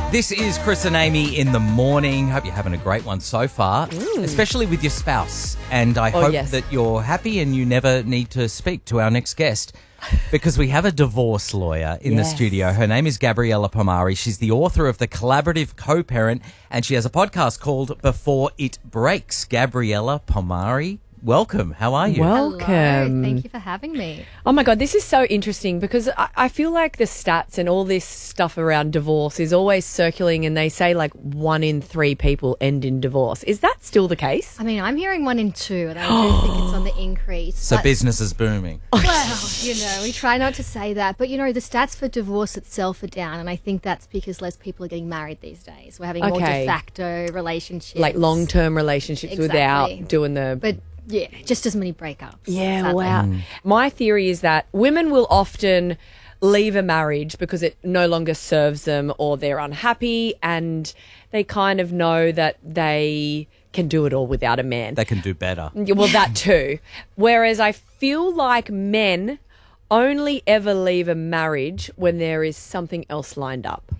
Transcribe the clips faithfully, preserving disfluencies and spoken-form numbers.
This is Chris and Amy in the morning. Hope you're having a great one so far, mm. especially with your spouse. And I oh, hope yes. that you're happy and you never need to speak to our next guest because we have a divorce lawyer in yes. the studio. Her name is Gabriella Pomari. She's the author of The Collaborative Co-Parent and she has a podcast called Before It Breaks. Gabriella Pomari, welcome. How are you? Welcome. Hello. Thank you for having me. Oh my God, this is so interesting because I, I feel like the stats and all this stuff around divorce is always circling and they say like one in three people end in divorce. Is that still the case? I mean, I'm hearing one in two and I do think it's on the increase. So but, business is booming. Well, you know, we try not to say that. But, you know, the stats for divorce itself are down and I think that's because less people are getting married these days. We're having more Okay. de facto relationships. Like long-term relationships Exactly. without doing the... But yeah, just as many breakups. Yeah, sadly. wow. Mm. My theory is that women will often leave a marriage because it no longer serves them or they're unhappy and they kind of know that they can do it all without a man. They can do better. Yeah, well, that too. Whereas I feel like men only ever leave a marriage when there is something else lined up.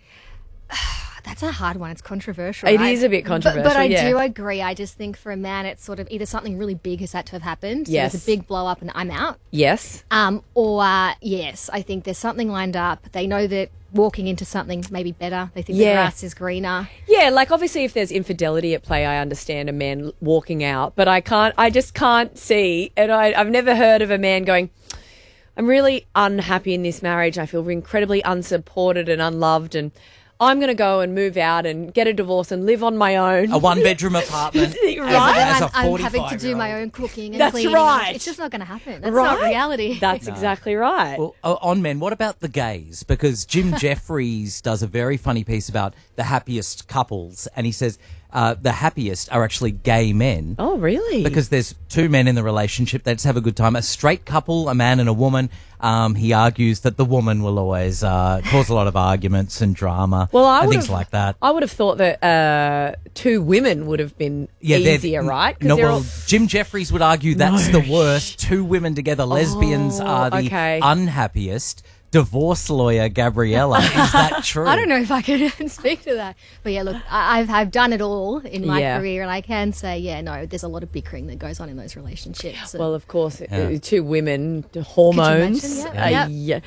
That's a hard one. It's controversial. It right? is a bit controversial, But, but I yeah. do agree. I just think for a man, it's sort of either something really big has had to have happened. So Yes. there's a big blow up and I'm out. Yes. Um, or, uh, yes, I think there's something lined up. They know that walking into something maybe better. They think Yeah. the grass is greener. Yeah, like obviously if there's infidelity at play, I understand a man walking out, but I can't, I just can't see, and I, I've never heard of a man going, I'm really unhappy in this marriage. I feel incredibly unsupported and unloved and I'm going to go and move out and get a divorce and live on my own. A one-bedroom apartment. Right? As a, as a I'm, I'm having to do my forty-five-year-old. own cooking and That's cleaning. right. It's just not going to happen. That's Right? not reality. That's exactly right. Well, uh, on men, what about the gays? Because Jim Jeffries does a very funny piece about the happiest couples, and he says uh, the happiest are actually gay men. Oh, really? Because there's two men in the relationship, they just have a good time. A straight couple, a man and a woman, um, he argues that the woman will always uh, cause a lot of arguments and drama well, I and would things have, like that. I would have thought that uh, two women would have been they're- easier, right? 'Cause No, they're well, all- Jim Jeffries would argue that's No. the worst. Two women together, lesbians Oh, are the okay. unhappiest. Divorce lawyer Gabriella, is that true? I don't know if I could speak to that. But yeah, look, I, I've, I've done it all in my Yeah. career and I can say, yeah, no, there's a lot of bickering that goes on in those relationships. And Well, of course, Yeah. uh, two women, hormones. imagine? Uh, Yeah. yeah.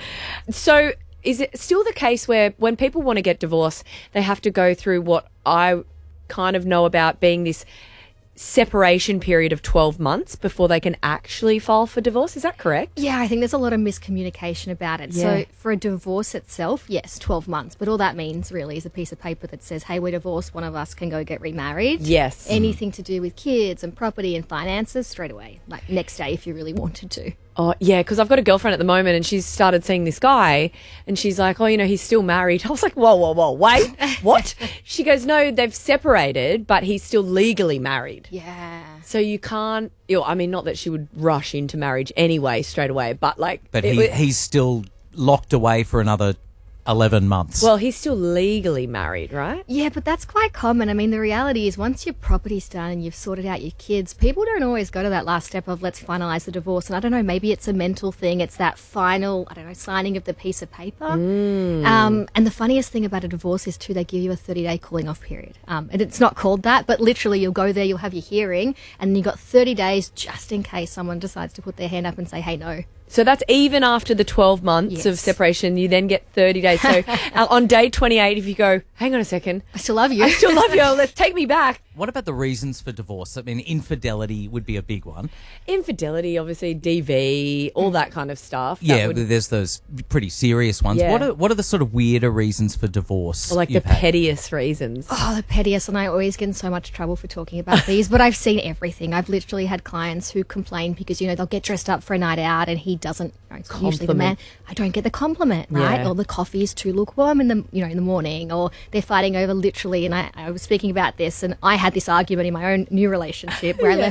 So is it still the case where when people want to get divorced, they have to go through what I kind of know about being this separation period of twelve months before they can actually file for divorce? Is that correct? yeah, I think there's a lot of miscommunication about it. Yeah. So for a divorce itself, yes, twelve months. But all that means really is a piece of paper that says, hey, we're divorced. One of us can go get remarried. Yes. Anything to do with kids and property and finances, straight away. Like next day if you really wanted to. Oh, yeah, because I've got a girlfriend at the moment and she's started seeing this guy and she's like, oh, you know, he's still married. I was like, whoa, whoa, whoa, wait, what? She goes, no, they've separated, but he's still legally married. Yeah. So you can't, you know, I mean, not that she would rush into marriage anyway, straight away, but like. But it he, wa- he's still locked away for another eleven months. Well, he's still legally married, right? Yeah, but that's quite common. I mean, the reality is once your property's done and you've sorted out your kids, people don't always go to that last step of let's finalise the divorce. And I don't know, maybe it's a mental thing. It's that final, I don't know, signing of the piece of paper. Mm. Um, and the funniest thing about a divorce is, too, they give you a thirty-day cooling off period. Um, and it's not called that, but literally you'll go there, you'll have your hearing, and then you've got thirty days just in case someone decides to put their hand up and say, hey, no. So that's even after the twelve months of Yes. separation, you then get thirty days. So uh, on day twenty-eight, if you go, hang on a second, I still love you. I still love you, let's take me back. what about the reasons for divorce? I mean, infidelity would be a big one. Infidelity, obviously, D V, all that kind of stuff. That Yeah, would- there's those pretty serious ones. Yeah. What are what are the sort of weirder reasons for divorce? or like the you've had? pettiest reasons. Oh, the pettiest, and I always get in so much trouble for talking about these, but I've seen everything. I've literally had clients who complain because, you know, they'll get dressed up for a night out and he doesn't, you know, it's usually the man, Compliment. I don't get the compliment, right? Yeah. Or the coffee is too lukewarm in the, you know, in the morning, or they're fighting over literally, and I, I was speaking about this, and I had this argument in my own new relationship where I Yeah. left